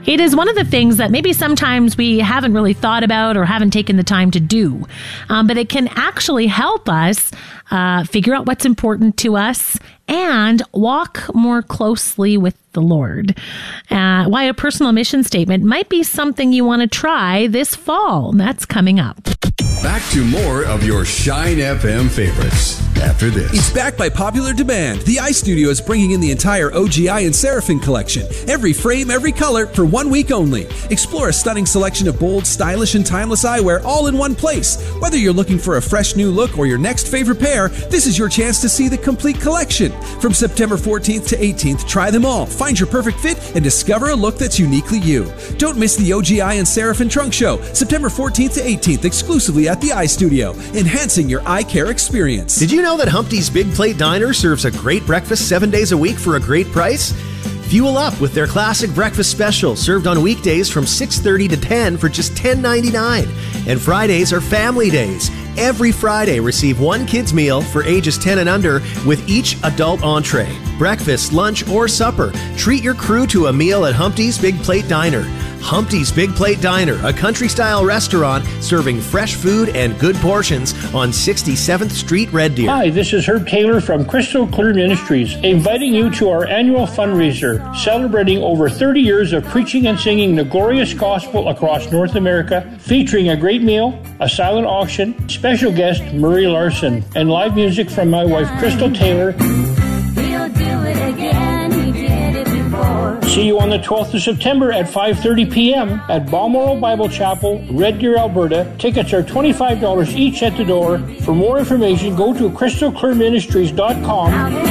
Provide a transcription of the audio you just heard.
It is one of the things that maybe sometimes we haven't really thought about or haven't taken the time to do. But it can actually help us figure out what's important to us and walk more closely with the Lord. Why a personal mission statement might be something you want to try this fall. That's coming up. Back to more of your Shine FM favorites after this. It's backed by popular demand. The iStudio is bringing in the entire OGI and Seraphim collection. Every frame, every color, for 1 week only. Explore a stunning selection of bold, stylish, and timeless eyewear all in one place. Whether you're looking for a fresh new look or your next favorite pair, this is your chance to see the complete collection. From September 14th to 18th, try them all. Find your perfect fit and discover a look that's uniquely you. Don't miss the OGI and Seraphim Trunk Show, September 14th to 18th, exclusively at the iStudio, enhancing your eye care experience. Did you know that Humpty's Big Plate Diner serves a great breakfast 7 days a week for a great price? Fuel up with their classic breakfast special, served on weekdays from 6:30 to 10 for just $10.99. And Fridays are family days. Every Friday, receive one kid's meal for ages 10 and under with each adult entree. Breakfast, lunch, or supper. Treat your crew to a meal at Humpty's Big Plate Diner. Humpty's Big Plate Diner, a country-style restaurant serving fresh food and good portions on 67th Street, Red Deer. Hi, this is Herb Taylor from Crystal Clear Ministries, inviting you to our annual fundraiser, celebrating over 30 years of preaching and singing the glorious gospel across North America, featuring a great meal, a silent auction, special guest Murray Larson, and live music from my wife, Crystal Taylor. We'll do it again, we did it before. See you on the 12th of September at 5:30 p.m. at Balmoral Bible Chapel, Red Deer, Alberta. Tickets are $25 each at the door. For more information, go to crystalclearministries.com.